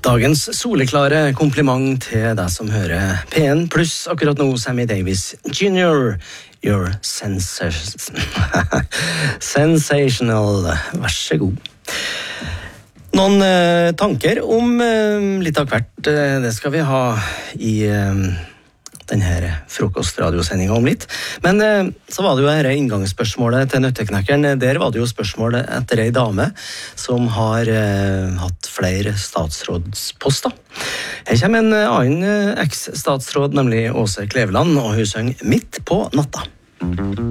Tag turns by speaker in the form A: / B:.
A: Dagens soleklare kompliment til deg som hører P1 pluss akkurat nå, Sammy Davis Jr. You're sensational. Vær så god. Noen tanker om litt av hvert, det skal vi ha i denne frokostradiosendingen om litt. Men så var det jo dette inngangsspørsmålet til Nøtteknekkeren. Der var det jo spørsmålet etter en dame som har hatt flere statsrådsposter. Her kommer en annen eks-statsråd, nemlig Åse Kleveland, og hun synger Midt på natta.